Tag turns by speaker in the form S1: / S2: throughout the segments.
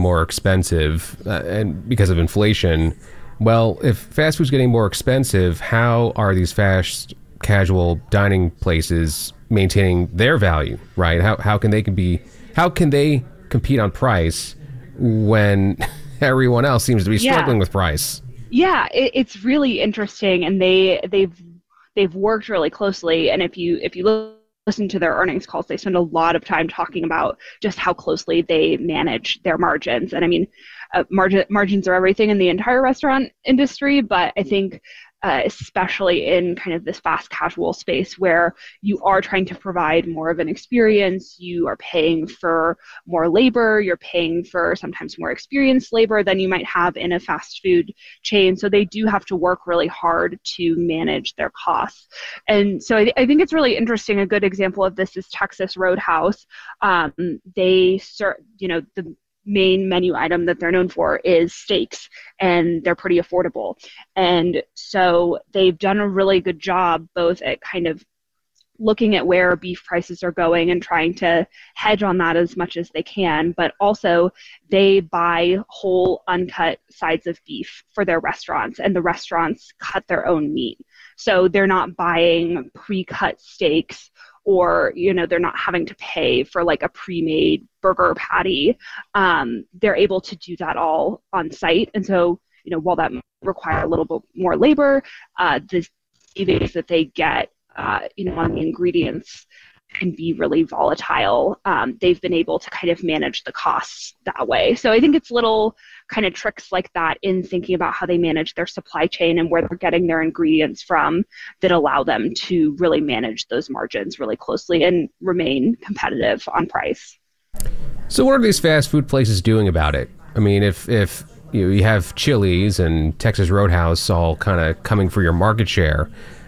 S1: more expensive and because of inflation. Well, if fast food's getting more expensive, how are these fast casual dining places maintaining their value, right? How can they compete on price when everyone else seems to be struggling with price?
S2: Yeah, it's really interesting, and they've worked really closely. And if you listen to their earnings calls, they spend a lot of time talking about just how closely they manage their margins. And I mean, margins are everything in the entire restaurant industry, but I think especially in kind of this fast casual space where you are trying to provide more of an experience, you are paying for more labor, you're paying for sometimes more experienced labor than you might have in a fast food chain. So they do have to work really hard to manage their costs. And so I think it's really interesting. A good example of this is Texas Roadhouse. They serve, the main menu item that they're known for is steaks, and they're pretty affordable. And so they've done a really good job both at kind of looking at where beef prices are going and trying to hedge on that as much as they can, but also they buy whole uncut sides of beef for their restaurants, and the restaurants cut their own meat. So they're not buying pre-cut steaks, or they're not having to pay for like a pre-made burger patty. They're able to do that all on site. And so while that might require a little bit more labor, the savings that they get on the ingredients can be really volatile. They've been able to kind of manage the costs that way. So I think it's little kind of tricks like that in thinking about how they manage their supply chain and where they're getting their ingredients from that allow them to really manage those margins really closely and remain competitive on price.
S1: So what are these fast food places doing about it? I mean, if you have Chili's and Texas Roadhouse all kind of coming for your market share,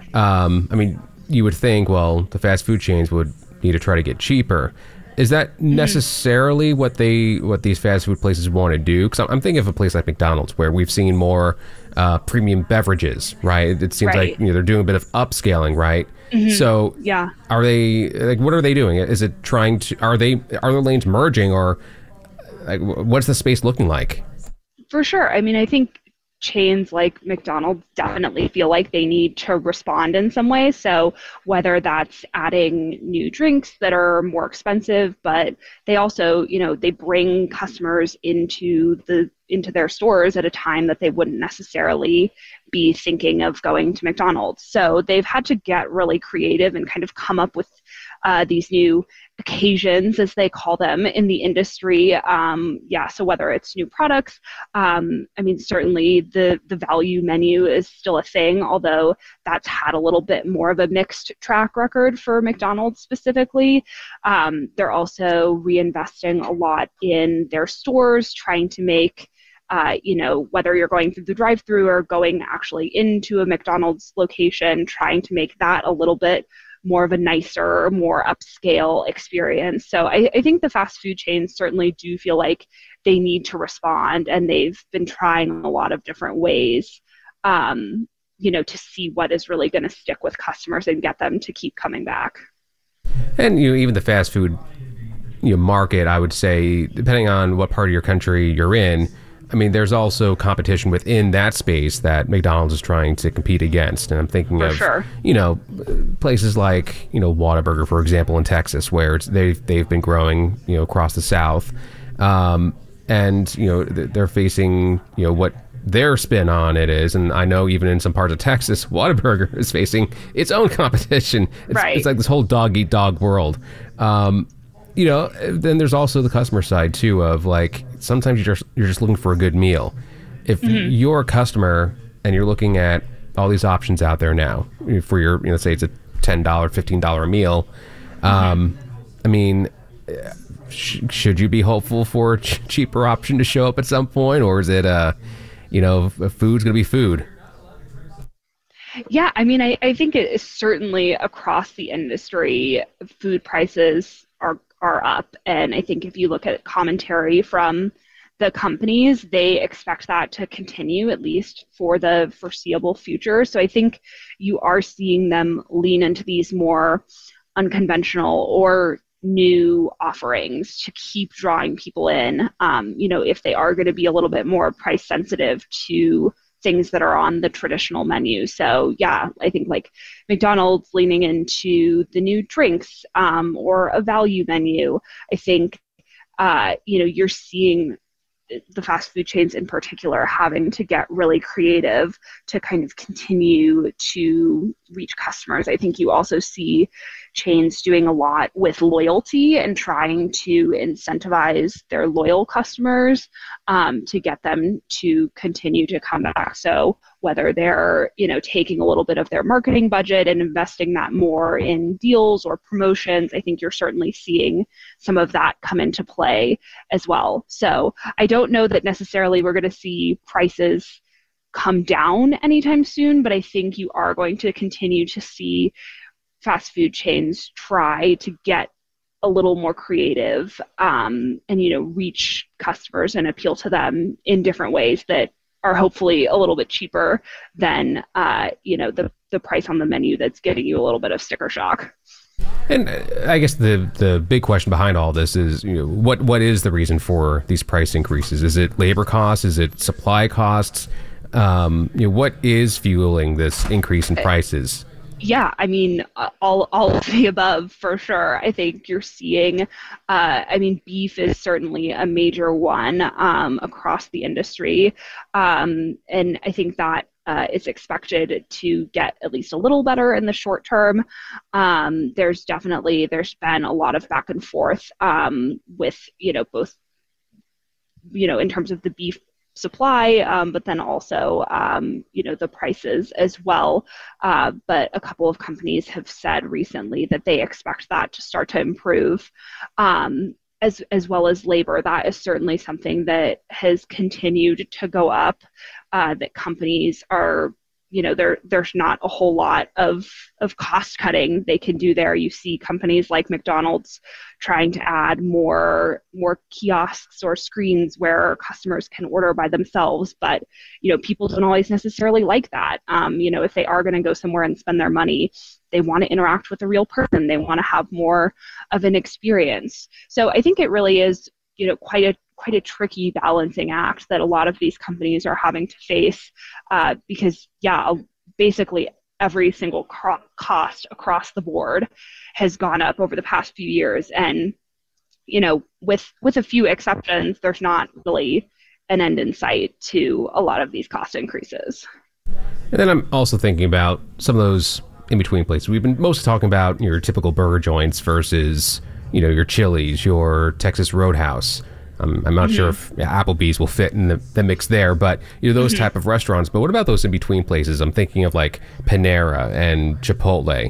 S1: I mean, you would think, well, the fast food chains would need to try to get cheaper. Is that necessarily what these fast food places want to do? Because I'm thinking of a place like McDonald's where we've seen more premium beverages, right? It seems like they're doing a bit of upscaling, right? So
S2: yeah,
S1: are they like, what are they doing? Is it trying to are their lanes merging, or like, what's the space looking like?
S2: for sure. I mean, I think chains like McDonald's definitely feel like they need to respond in some way. So whether that's adding new drinks that are more expensive, but they also, they bring customers into their stores at a time that they wouldn't necessarily be thinking of going to McDonald's. So they've had to get really creative and kind of come up with these new occasions, as they call them in the industry. So whether it's new products, I mean, certainly the value menu is still a thing, although that's had a little bit more of a mixed track record for McDonald's specifically. They're also reinvesting a lot in their stores, trying to make whether you're going through the drive-through or going actually into a McDonald's location, trying to make that a little bit more of a nicer, more upscale experience. So I think the fast food chains certainly do feel like they need to respond, and they've been trying a lot of different ways, to see what is really going to stick with customers and get them to keep coming back.
S1: And even the fast food market, I would say, depending on what part of your country you're in, I mean, there's also competition within that space that McDonald's is trying to compete against. And I'm thinking of, places like, Whataburger, for example, in Texas, where they've been growing, across the South. And, they're facing, what their spin on it is. And I know even in some parts of Texas, Whataburger is facing its own competition. It's like this whole dog-eat-dog world. Then there's also the customer side too, of like, sometimes you're just looking for a good meal. If you're a customer and you're looking at all these options out there now for your, let's say it's a $10, $15 meal. I mean, should you be hopeful for a cheaper option to show up at some point, or is it, food's going to be food?
S2: Yeah, I mean, I think it is certainly across the industry, food prices are up. And I think if you look at commentary from the companies, they expect that to continue at least for the foreseeable future. So I think you are seeing them lean into these more unconventional or new offerings to keep drawing people in, if they are going to be a little bit more price sensitive to things that are on the traditional menu. So yeah, I think like McDonald's leaning into the new drinks or a value menu. I think, you're seeing the fast food chains in particular having to get really creative to kind of continue to reach customers. I think you also see chains doing a lot with loyalty and trying to incentivize their loyal customers to get them to continue to come back. So whether they're, taking a little bit of their marketing budget and investing that more in deals or promotions, I think you're certainly seeing some of that come into play as well. So I don't know that necessarily we're going to see prices come down anytime soon, but I think you are going to continue to see fast food chains try to get a little more creative and reach customers and appeal to them in different ways that are hopefully a little bit cheaper than the price on the menu that's giving you a little bit of sticker shock.
S1: And I guess the big question behind all this is, what is the reason for these price increases? Is it labor costs? Is it supply costs? What is fueling this increase in prices?
S2: Yeah, I mean, all of the above for sure. I think you're seeing, beef is certainly a major one across the industry. And I think that is expected to get at least a little better in the short term. There's been a lot of back and forth with, both, in terms of the beef supply, but then also, the prices as well. But a couple of companies have said recently that they expect that to start to improve, as well as labor. That is certainly something that has continued to go up, that companies are, there's not a whole lot of cost cutting they can do there. You see companies like McDonald's trying to add more kiosks or screens where customers can order by themselves, but people don't always necessarily like that. If they are going to go somewhere and spend their money, they want to interact with a real person. They want to have more of an experience. So I think it really is, quite a tricky balancing act that a lot of these companies are having to face, because basically every single cost across the board has gone up over the past few years, and with a few exceptions, there's not really an end in sight to a lot of these cost increases.
S1: And then I'm also thinking about some of those in between places. We've been mostly talking about your typical burger joints versus your Chili's, your Texas Roadhouse. I'm not sure if Applebee's will fit in the mix there, but those type of restaurants. But what about those in between places? I'm thinking of like Panera and Chipotle.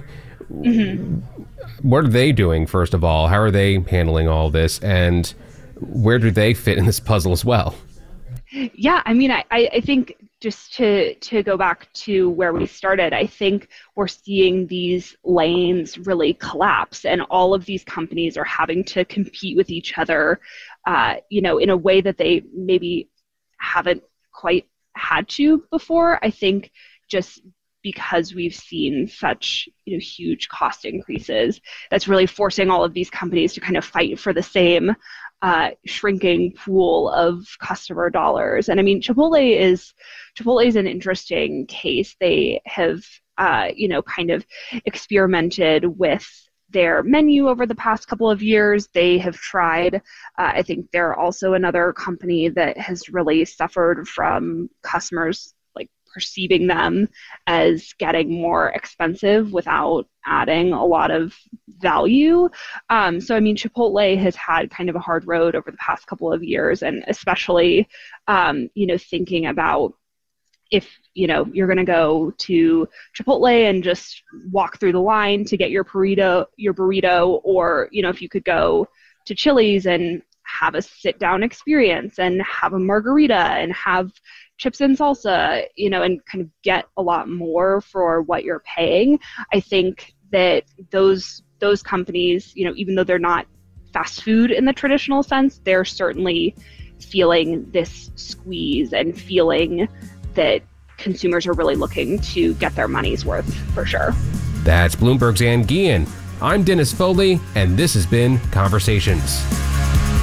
S1: What are they doing, first of all? How are they handling all this? And where do they fit in this puzzle as well?
S2: Yeah, I think just to go back to where we started, I think we're seeing these lanes really collapse, and all of these companies are having to compete with each other, in a way that they maybe haven't quite had to before. I think just because we've seen such huge cost increases, that's really forcing all of these companies to kind of fight for the same shrinking pool of customer dollars. And Chipotle is an interesting case. They have kind of experimented with their menu over the past couple of years. They have tried, I think they're also another company that has really suffered from customers perceiving them as getting more expensive without adding a lot of value. Chipotle has had kind of a hard road over the past couple of years, and especially, thinking about if, you're going to go to Chipotle and just walk through the line to get your burrito, or, if you could go to Chili's and have a sit-down experience and have a margarita and have chips and salsa, and kind of get a lot more for what you're paying. I think that those companies, even though they're not fast food in the traditional sense, they're certainly feeling this squeeze and feeling that consumers are really looking to get their money's worth, for sure.
S1: That's Bloomberg's Ann Guillen I'm Dennis Foley, and this has been Conversations.